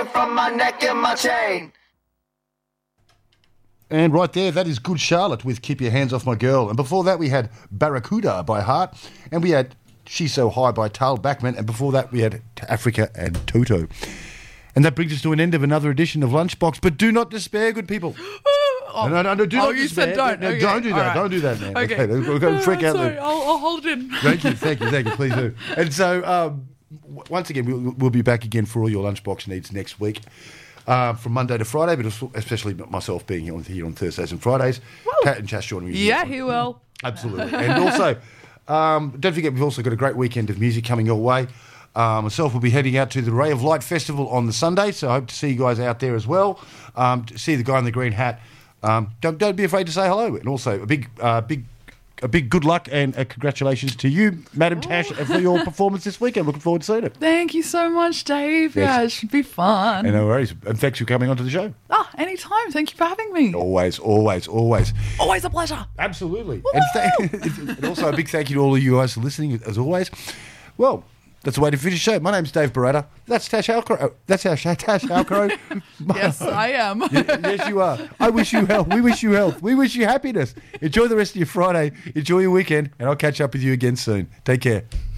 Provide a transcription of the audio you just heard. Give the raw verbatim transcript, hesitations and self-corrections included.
from my neck and my chain. And right there, that is Good Charlotte with Keep Your Hands Off My Girl. And before that, we had Barracuda by Heart. And we had She's So High by Tal Bachman. And before that, we had Africa and Toto. And that brings us to an end of another edition of Lunchbox. But do not despair, good people. Oh, no, no, no, do oh not you despair. said don't. No, Okay. don't do that. Right. Don't do that, man. Okay. okay we're going to freak out Sorry, there. I'll, I'll hold it in. Thank you, thank you, thank you. Please do. And so, um, w- once again, we'll, we'll be back again for all your Lunchbox needs next week. Uh, from Monday to Friday, but especially myself being here on, here on Thursdays and Fridays. Kat and Chas joining me. Yeah, he will. Absolutely. And also, um, don't forget, we've also got a great weekend of music coming your way. Um, myself will be heading out to the Ray of Light Festival on the Sunday, so I hope to see you guys out there as well. Um, to see the guy in the green hat. Um, don't, don't be afraid to say hello. And also, a big, uh, big, a big good luck and uh, congratulations to you, Madam Tash, for your performance this weekend. Looking forward to seeing it. Thank you so much, Dave. Yes. Yeah, it should be fun. And no worries. And thanks for coming onto the show. Ah, anytime. Thank you for having me. Always, always, always. Always a pleasure. Absolutely. And, th- and also a big thank you to all of you guys for listening, as always. Well, that's the way to finish the show. My name's Dave Barretta. That's Tash Halcrow. That's our Tash Halcrow. Yes, I am. Yes, you are. I wish you health. We wish you health. We wish you happiness. Enjoy the rest of your Friday. Enjoy your weekend. And I'll catch up with you again soon. Take care.